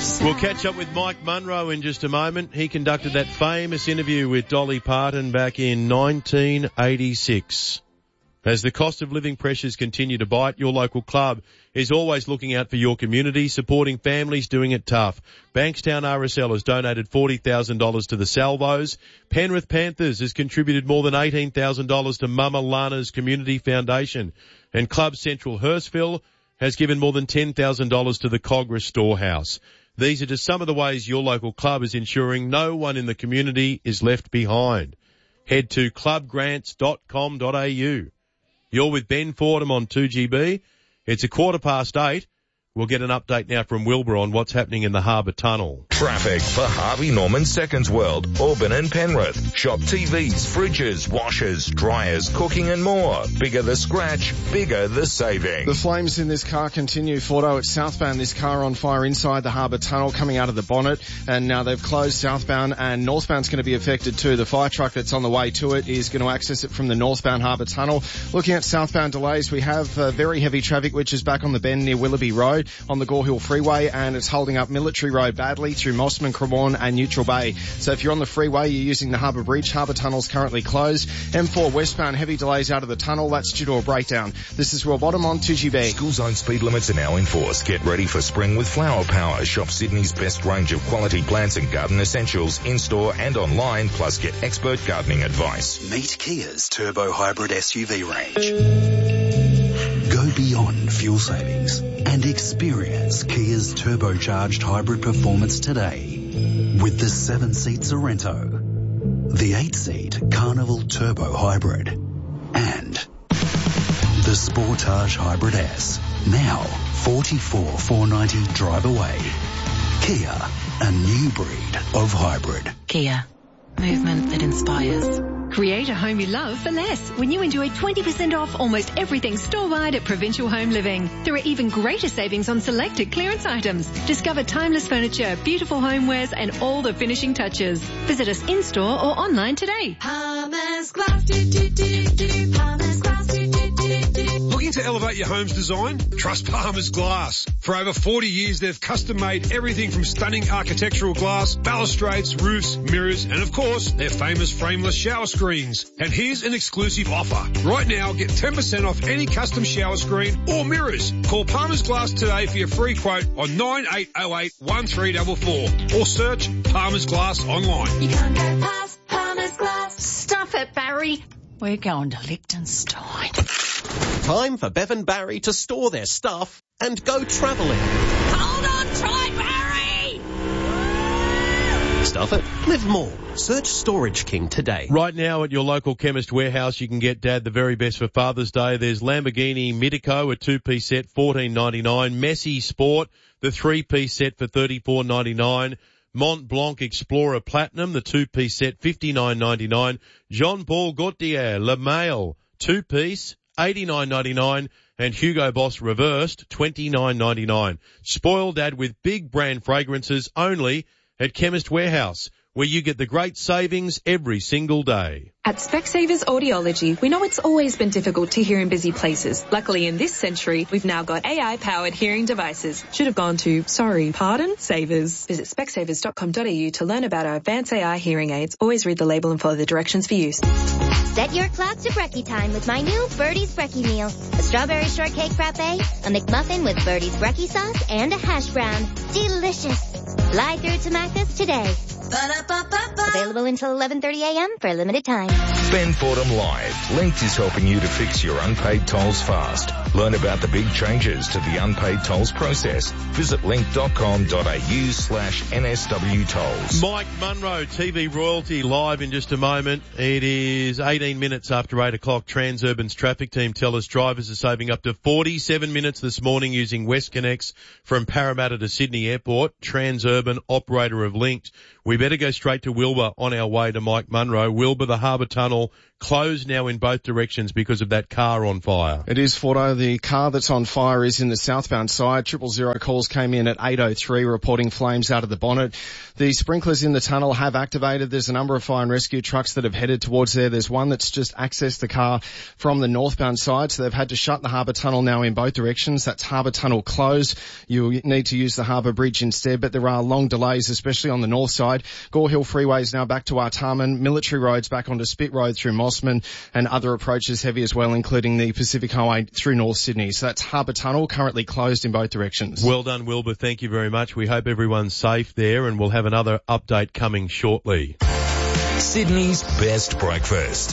We'll catch up with Mike Munro in just a moment. He conducted that famous interview with Dolly Parton back in 1986. As the cost of living pressures continue to bite, your local club is always looking out for your community, supporting families doing it tough. Bankstown RSL has donated $40,000 to the Salvos. Penrith Panthers has contributed more than $18,000 to Mama Lana's Community Foundation. And Club Central Hurstville has given more than $10,000 to the Cogra Storehouse. These are just some of the ways your local club is ensuring no one in the community is left behind. Head to clubgrants.com.au. You're with Ben Fordham on 2GB. It's 8:15. We'll get an update now from Wilbur on what's happening in the Harbour Tunnel. Traffic for Harvey Norman Seconds World, Auburn and Penrith. Shop TVs, fridges, washers, dryers, cooking and more. Bigger the scratch, bigger the saving. The flames in this car continue, Fordo. It's southbound, this car on fire inside the Harbour Tunnel coming out of the bonnet. And now they've closed southbound and northbound's going to be affected too. The fire truck that's on the way to it is going to access it from the northbound Harbour Tunnel. Looking at southbound delays, we have very heavy traffic which is back on the bend near Willoughby Road on the Gore Hill Freeway, and it's holding up Military Road badly through Mossman, Cremorne and Neutral Bay. So if you're on the freeway, you're using the Harbour Bridge. Harbour Tunnel's currently closed. M4 westbound, heavy delays out of the tunnel. That's due to a breakdown. This is Will Bottom on 2GB. School zone speed limits are now in force. Get ready for spring with Flower Power. Shop Sydney's best range of quality plants and garden essentials in-store and online, plus get expert gardening advice. Meet Kia's Turbo Hybrid SUV range. Go beyond fuel savings and experience Kia's turbocharged hybrid performance today with the 7-seat Sorrento, the 8-seat Carnival Turbo Hybrid, and the Sportage Hybrid S. Now $44,490 drive away. Kia, a new breed of hybrid. Kia, movement that inspires. Create a home you love for less when you enjoy 20% off almost everything store-wide at Provincial Home Living. There are even greater savings on selected clearance items. Discover timeless furniture, beautiful homewares and all the finishing touches. Visit us in-store or online today. Palmer's Glass, Palmer's Glass, Looking to elevate your home's design? Trust Palmer's Glass. For over 40 years, they've custom-made everything from stunning architectural glass, balustrades, roofs, mirrors, and of course, their famous frameless shower screens. And here's an exclusive offer. Right now, get 10% off any custom shower screen or mirrors. Call Palmer's Glass today for your free quote on 9808 1344 or search Palmer's Glass online. You can't go past Palmer's Glass. Stuff it, Barry. We're going to Liechtenstein. Time for Bevan Barry to store their stuff and go travelling. Hold on tight, Barry! Stuff it. Live more. Search Storage King today. Right now at your local Chemist Warehouse, you can get Dad the very best for Father's Day. There's Lamborghini Mitico, a 2-piece set, $14.99. Messi Sport, the 3-piece set for $34.99. Mont Blanc Explorer Platinum, the 2-piece set, $59.99. Jean Paul Gaultier Le Mail, 2-piece, $89.99. And Hugo Boss Reversed, $29.99. Spoil Dad with big brand fragrances only at Chemist Warehouse, where you get the great savings every single day. At Specsavers Audiology, we know it's always been difficult to hear in busy places. Luckily, in this century, we've now got AI-powered hearing devices. Should have gone to, Savers. Visit specsavers.com.au to learn about our advanced AI hearing aids. Always read the label and follow the directions for use. Set your clock to brekkie time with my new Birdie's Brekkie meal. A strawberry shortcake frappe, a McMuffin with Birdie's Brekkie sauce, and a hash brown. Delicious. Fly through to Macca's today. Available until 11:30 a.m. for a limited time. Ben Fordham Live. Linked is helping you to fix your unpaid tolls fast. Learn about the big changes to the unpaid tolls process. Visit link.com.au/NSW tolls. Mike Munro, TV Royalty, live in just a moment. It is 18 minutes after 8 o'clock. Transurban's traffic team tell us drivers are saving up to 47 minutes this morning using WestConnex from Parramatta to Sydney Airport. Transurban, operator of Linked. We better go straight to Wilbur on our way to Mike Munro. Wilbur, the Harbour Tunnel closed now in both directions because of that car on fire. It is, Fordo. The car that's on fire is in the southbound side. 000 calls came in at 8:03 reporting flames out of the bonnet. The sprinklers in the tunnel have activated. There's a number of fire and rescue trucks that have headed towards there. There's one that's just accessed the car from the northbound side, so they've had to shut the harbour tunnel now in both directions. That's harbour tunnel closed. You need to use the harbour bridge instead, but there are long delays, especially on the north side. Gore Hill Freeway is now back to Artarmon. Military Road's back onto Spit Road through Mossman, and other approaches heavy as well, including the Pacific Highway through North Sydney. So that's Harbour Tunnel, currently closed in both directions. Well done, Wilbur. Thank you very much. We hope everyone's safe there, and we'll have another update coming shortly. Sydney's best breakfast.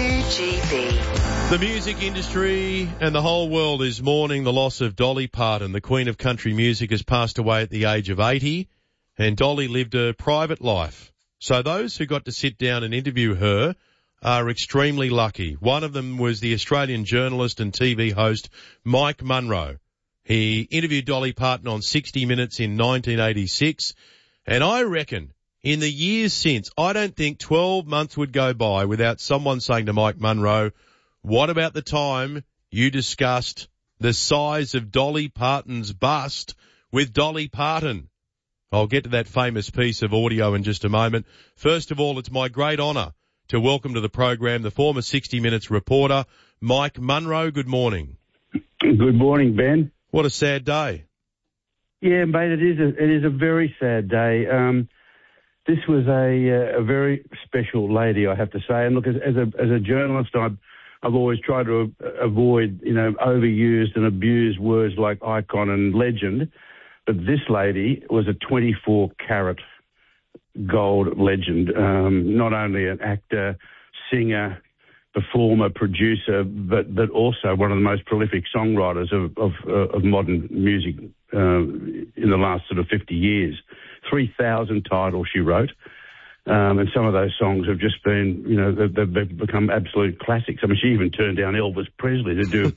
2GB. The music industry and the whole world is mourning the loss of Dolly Parton. The Queen of Country Music has passed away at the age of 80, and Dolly lived a private life. So those who got to sit down and interview her are extremely lucky. One of them was the Australian journalist and TV host Mike Munro. He interviewed Dolly Parton on 60 Minutes in 1986, and I reckon in the years since, I don't think 12 months would go by without someone saying to Mike Munro, what about the time you discussed the size of Dolly Parton's bust with Dolly Parton? I'll get to that famous piece of audio in just a moment. First of all, it's my great honour to welcome to the program the former 60 Minutes reporter, Mike Munro. Good morning. Good morning, Ben. What a sad day. Yeah, mate, it is a very sad day. This was a very special lady, I have to say. And look, as a journalist, I've always tried to avoid, overused and abused words like icon and legend. But this lady was a 24-carat gold legend. Not only an actor, singer, performer, producer, but also one of the most prolific songwriters of modern music in the last sort of 50 years. 3,000 titles she wrote, and some of those songs have just been, they've become absolute classics. I mean, she even turned down Elvis Presley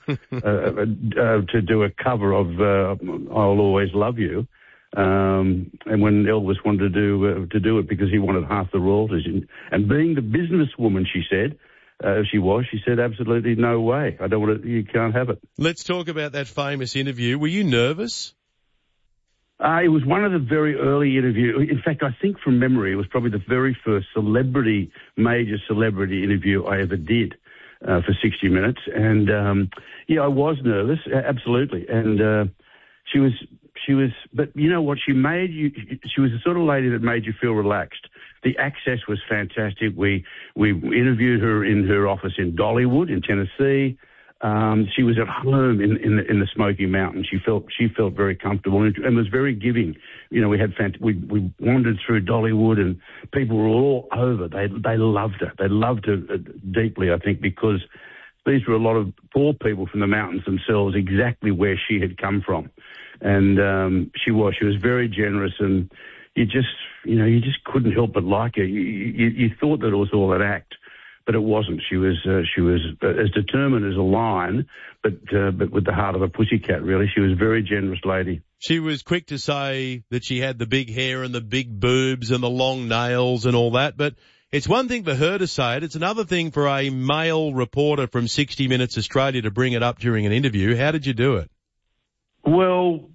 to do a cover of "I'll Always Love You," and when Elvis wanted to do it because he wanted half the royalties, and being the businesswoman she said. She said, absolutely no way. I don't want it. You can't have it. Let's talk about that famous interview. Were you nervous? It was one of the very early interviews. In fact, I think from memory, it was probably the very first major celebrity interview I ever did for 60 Minutes. And, I was nervous, absolutely. And she was, but you know what? She was the sort of lady that made you feel relaxed. The access was fantastic. We interviewed her in her office in Dollywood in Tennessee. She was at home in the Smoky Mountains. She felt very comfortable and was very giving. We wandered through Dollywood and people were all over. They loved her. They loved her deeply, I think, because these were a lot of poor people from the mountains themselves, exactly where she had come from. And she was very generous, and you just couldn't help but like her. You thought that it was all an act. But it wasn't. She was as determined as a lion, but with the heart of a pussycat, really. She was a very generous lady. She was quick to say that she had the big hair and the big boobs and the long nails and all that, but it's one thing for her to say it. It's another thing for a male reporter from 60 Minutes Australia to bring it up during an interview. How did you do it? Well,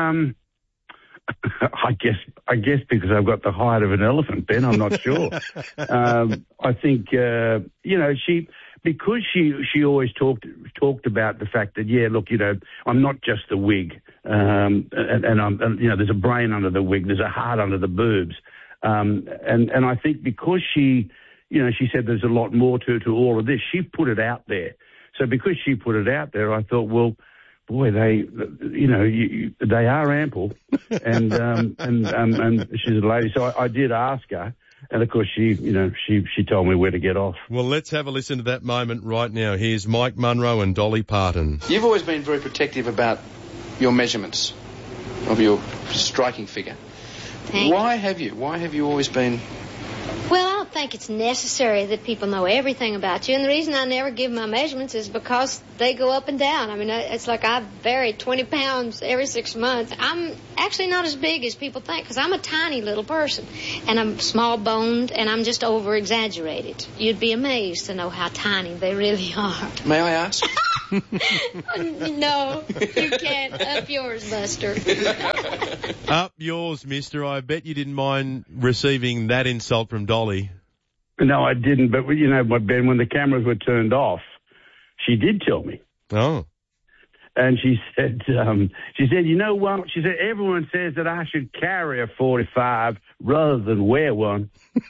I guess because I've got the height of an elephant, Ben. I'm not sure. I think because she always talked about the fact that I'm not just the wig, and there's a brain under the wig, there's a heart under the boobs, and I think because she said there's a lot more to all of this, she put it out there. So because she put it out there, I thought, well, boy, they are ample, and she's a lady. So I did ask her, and of course she told me where to get off. Well, let's have a listen to that moment right now. Here's Mike Munro and Dolly Parton. You've always been very protective about your measurements of your striking figure. Why have you always been? Well, I don't think it's necessary that people know everything about you. And the reason I never give my measurements is because they go up and down. I mean, it's like I vary 20 pounds every 6 months. I'm actually not as big as people think because I'm a tiny little person. And I'm small-boned and I'm just over-exaggerated. You'd be amazed to know how tiny they really are. May I ask? No, you can't. Up yours, Buster. Up yours, mister. I bet you didn't mind receiving that insult from Dolly. No, I didn't. But, you know, Ben, when the cameras were turned off, she did tell me. Oh. And she said, you know what? She said, everyone says that I should carry a 45 rather than wear one.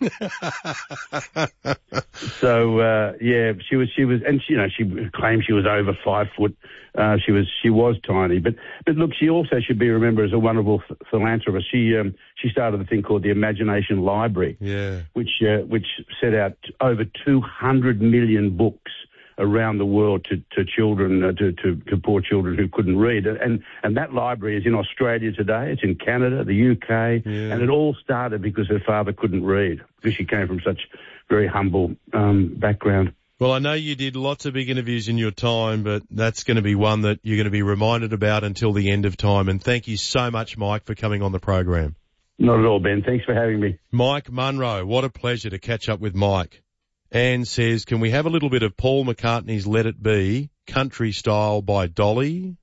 So, yeah, she was, and you know, she claimed she was over 5 foot. She was tiny, but look, she also should be remembered as a wonderful philanthropist. She started a thing called the Imagination Library, which set out over 200 million books around the world to children, to poor children who couldn't read. And that library is in Australia today. It's in Canada, the UK, and it all started because her father couldn't read, because she came from such very humble background. Well, I know you did lots of big interviews in your time, but that's going to be one that you're going to be reminded about until the end of time. And thank you so much, Mike, for coming on the program. Not at all, Ben. Thanks for having me. Mike Munro, what a pleasure to catch up with Mike. Anne says, can we have a little bit of Paul McCartney's Let It Be, country style by Dolly?